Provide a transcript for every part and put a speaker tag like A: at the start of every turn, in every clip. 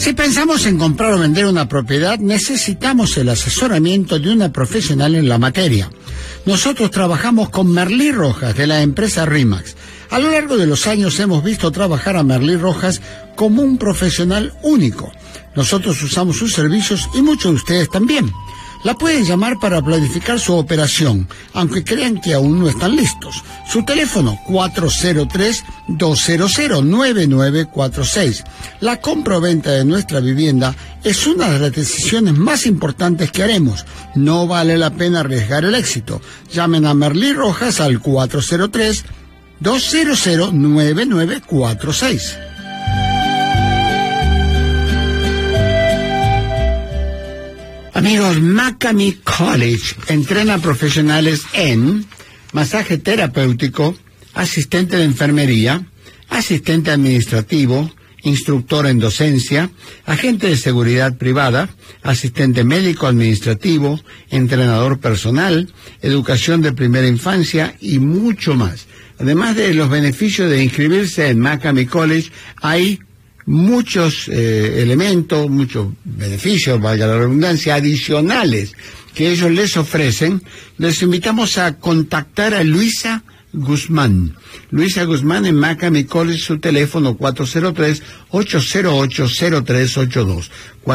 A: Si pensamos en comprar o vender una propiedad, necesitamos el asesoramiento de una profesional en la materia. Nosotros trabajamos con Merlí Rojas, de la empresa RE/MAX. A lo largo de los años hemos visto trabajar a Merlí Rojas como un profesional único. Nosotros usamos sus servicios y muchos de ustedes también. La pueden llamar para planificar su operación, aunque crean que aún no están listos. Su teléfono 403-200-9946. La compra o venta de nuestra vivienda es una de las decisiones más importantes que haremos. No vale la pena arriesgar el éxito. Llamen a Merlí Rojas al 403-200-9946. Amigos, Macami College entrena profesionales en masaje terapéutico, asistente de enfermería, asistente administrativo, instructor en docencia, agente de seguridad privada, asistente médico administrativo, entrenador personal, educación de primera infancia y mucho más. Además de los beneficios de inscribirse en Macami College, hay muchos elementos, muchos beneficios, valga la redundancia, adicionales que ellos les ofrecen. Les invitamos a contactar a Luisa Guzmán. Luisa Guzmán en Macami College, su teléfono 403-808-0382.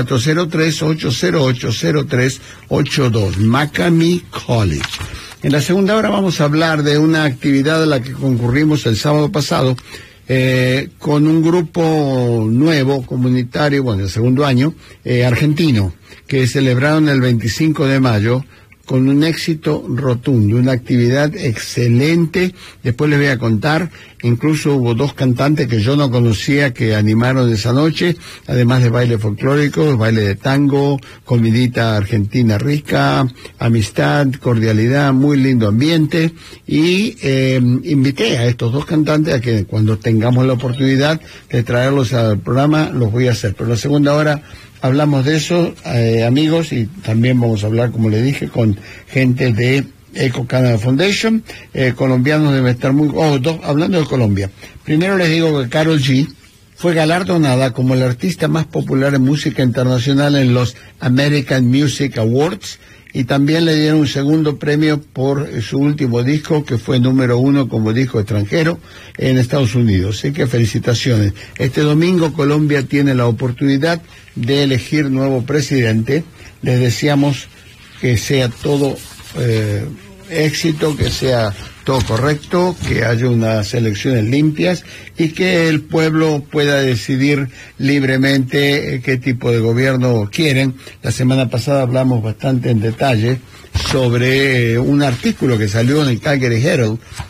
A: 403-808-0382. Macami College. En la segunda hora vamos a hablar de una actividad a la que concurrimos el sábado pasado, con un grupo nuevo, comunitario, bueno, el segundo año, argentino, que celebraron el 25 de mayo con un éxito rotundo, una actividad excelente. Después les voy a contar, incluso hubo dos cantantes que yo no conocía que animaron esa noche, además de baile folclórico, baile de tango, comidita argentina rica, amistad, cordialidad, muy lindo ambiente, y invité a estos dos cantantes a que cuando tengamos la oportunidad de traerlos al programa, los voy a hacer. Pero en la segunda hora hablamos de eso, amigos, y también vamos a hablar, como le dije, con gente de Eco Canada Foundation. Colombianos deben estar muy... hablando de Colombia. Primero les digo que Karol G fue galardonada como la artista más popular en música internacional en los American Music Awards, y también le dieron un segundo premio por su último disco, que fue número 1 como disco extranjero en Estados Unidos. Así que felicitaciones. Este domingo Colombia tiene la oportunidad de elegir nuevo presidente. Les deseamos que sea todo éxito, que sea todo correcto, que haya unas elecciones limpias y que el pueblo pueda decidir libremente qué tipo de gobierno quieren. La semana pasada hablamos bastante en detalle sobre un artículo que salió en el Calgary Herald